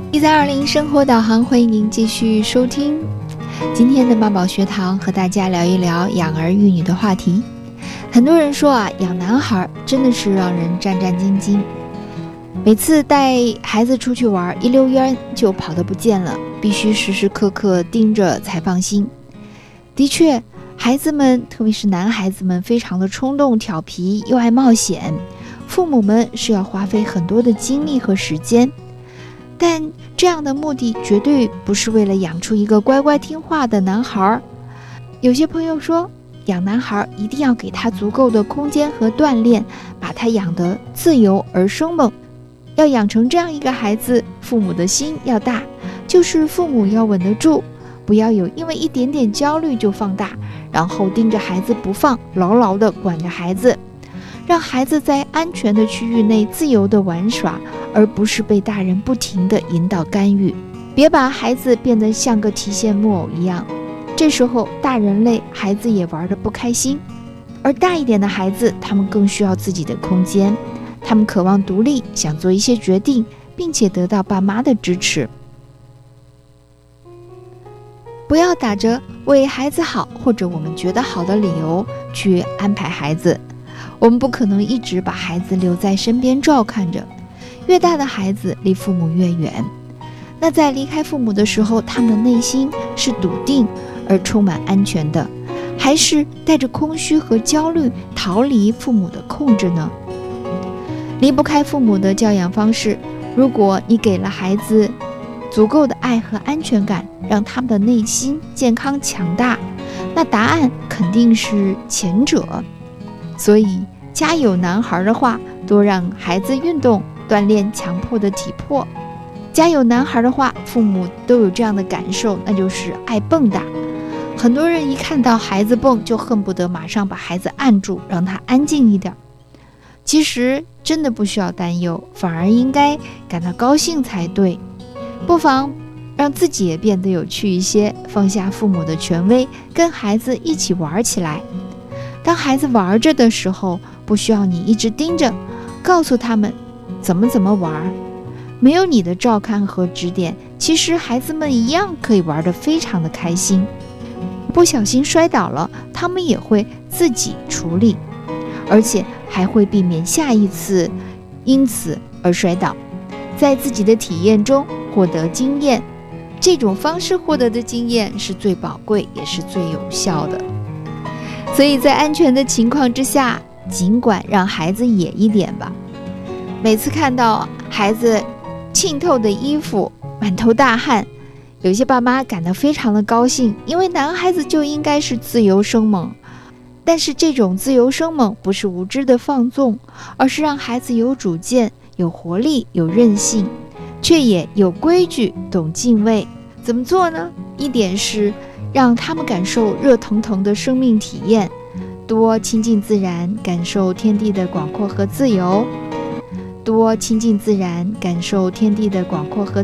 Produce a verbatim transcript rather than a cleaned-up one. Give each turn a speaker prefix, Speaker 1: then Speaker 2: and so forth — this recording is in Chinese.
Speaker 1: 一三二零生活导航，欢迎您继续收听今天的妈宝学堂，和大家聊一聊养儿育女的话题。很多人说啊，养男孩真的是让人战战兢兢，每次带孩子出去玩，一溜烟就跑得不见了，必须时时刻刻盯着才放心。的确，孩子们，特别是男孩子们，非常的冲动、调皮，又爱冒险，父母们是要花费很多的精力和时间。但这样的目的绝对不是为了养出一个乖乖听话的男孩。有些朋友说，养男孩一定要给他足够的空间和锻炼，把他养得自由而生猛。要养成这样一个孩子，父母的心要大，就是父母要稳得住，不要有因为一点点焦虑就放大，然后盯着孩子不放，牢牢地管着孩子，让孩子在安全的区域内自由地玩耍，而不是被大人不停地引导干预。别把孩子变得像个提线木偶一样，这时候大人累，孩子也玩得不开心。而大一点的孩子，他们更需要自己的空间，他们渴望独立，想做一些决定，并且得到爸妈的支持。不要打着为孩子好或者我们觉得好的理由去安排孩子，我们不可能一直把孩子留在身边照看着，越大的孩子离父母越远。那在离开父母的时候，他们的内心是笃定而充满安全的，还是带着空虚和焦虑逃离父母的控制呢？离不开父母的教养方式，如果你给了孩子足够的爱和安全感，让他们的内心健康强大，那答案肯定是前者。所以家有男孩的话，多让孩子运动，锻炼强迫的体魄。家有男孩的话，父母都有这样的感受，那就是爱蹦跶。很多人一看到孩子蹦，就恨不得马上把孩子按住，让他安静一点。其实真的不需要担忧，反而应该感到高兴才对。不妨让自己也变得有趣一些，放下父母的权威，跟孩子一起玩起来。当孩子玩着的时候，不需要你一直盯着，告诉他们怎么怎么玩。没有你的照看和指点，其实孩子们一样可以玩得非常的开心。不小心摔倒了，他们也会自己处理，而且还会避免下一次因此而摔倒，在自己的体验中获得经验。这种方式获得的经验是最宝贵也是最有效的。所以在安全的情况之下，尽管让孩子野一点吧。每次看到孩子浸透的衣服，满头大汗，有些爸妈感到非常的高兴，因为男孩子就应该是自由生猛。但是这种自由生猛不是无知的放纵，而是让孩子有主见、有活力、有韧性，却也有规矩、懂敬畏。怎么做呢？一点是让他们感受热腾腾的生命体验，多亲近自然，感受天地的广阔和自由。多亲近自然，感受天地的广阔和